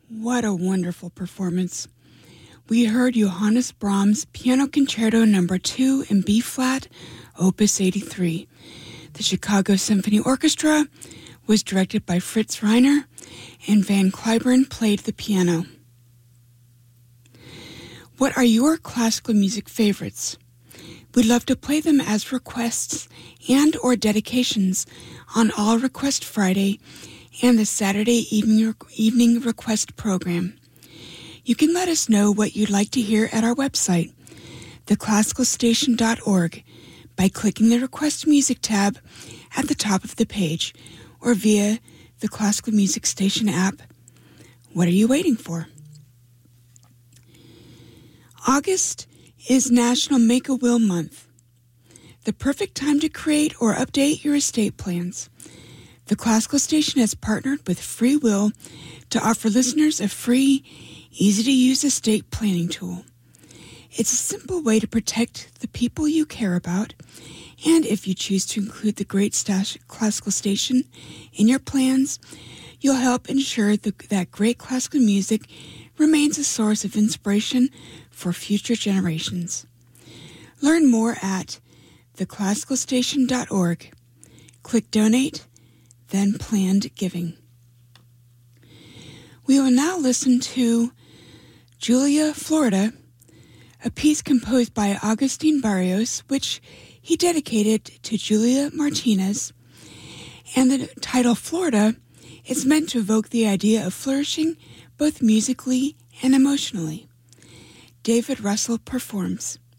What a wonderful performance. We heard Johannes Brahms' Piano Concerto No. 2 in B-flat, Opus 83. The Chicago Symphony Orchestra was directed by Fritz Reiner, and Van Cliburn played the piano. What are your classical music favorites? We'd love to play them as requests and or dedications on All Request Friday and the Saturday evening request program. You can let us know what you'd like to hear at our website, theclassicalstation.org, by clicking the Request Music tab at the top of the page or via the Classical Music Station app. What are you waiting for? August is National Make-A-Will Month, the perfect time to create or update your estate plans. The Classical Station has partnered with Free Will to offer listeners a free, easy-to-use estate planning tool. It's a simple way to protect the people you care about, and if you choose to include the Great Classical Station in your plans, you'll help ensure that great classical music remains a source of inspiration for future generations. Learn more at theclassicalstation.org. Click Donate, then Planned Giving. We will now listen to Julia, Florida, a piece composed by Agustin Barrios, which he dedicated to Julia Martinez, and the title Florida is meant to evoke the idea of flourishing both musically and emotionally. David Russell performs.